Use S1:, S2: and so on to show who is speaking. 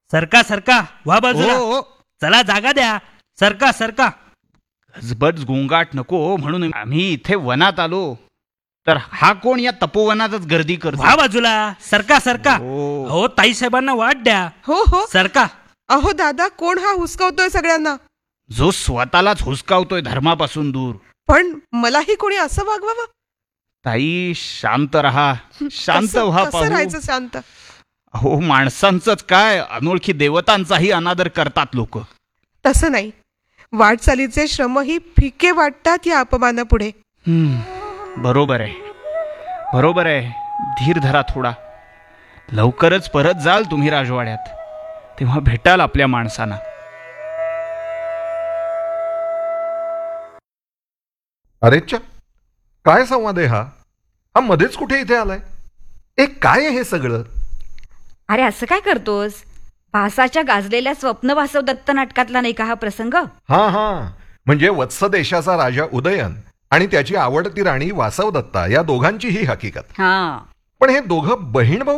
S1: सरका सरका व्हा बाजूला.
S2: ओ, ओ.
S1: चला जागा द्या. सरका सरका.
S2: गजबज गोंगाट नको म्हणून आम्ही इथे वनात आलो, तर हा कोण या तपोवनातच गर्दी करतो.
S1: व्हा बाजूला. सरका सरका.
S2: ओ.
S1: हो ताई साहेबांना वाट द्या.
S3: हो हो.
S1: सरका.
S3: अहो दादा, कोण हा हुसकावतोय सगळ्यांना?
S2: जो स्वतःलाच हुसकावतोय धर्मापासून दूर.
S3: पण मलाही कोणी असं वागवावं?
S2: ताई शांत रहा, शांत
S3: कसं-
S2: व्हा.
S3: कसं
S2: पाहू.
S3: राहायचं शांत?
S2: हो, माणसांचंच काय, अनोळखी देवतांचाही अनादर करतात लोक.
S3: तसं नाही. वाटचालीचे श्रमही फिके वाटतात या अपमानापुढे.
S2: बरोबर आहे, बरोबर आहे. धीर धरा थोडा. लवकरच परत जाल तुम्ही राजवाड्यात, तेव्हा भेटाल आपल्या माणसांना.
S4: अरेच्चा, काय संवाद आहे हा? हा मध्येच कुठे इथे आलाय? काय आहे हे सगळं?
S5: अरे असं काय करतोस? भासाच्या गाजलेल्या स्वप्न वासव दत्त नाटकातला नाही का हा प्रसंग?
S4: हा हा, म्हणजे वत्स देशाचा राजा उदयन आणि त्याची आवडती राणी वासवदत्ता या दोघांची ही हकीकत.
S5: हा.
S4: पण हे दोघं बहीण भाऊ